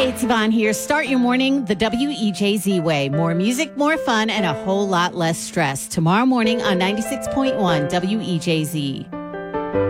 It's Yvonne here. Start your morning the WEJZ way. More music, more fun, and a whole lot less stress. Tomorrow morning on 96.1 WEJZ.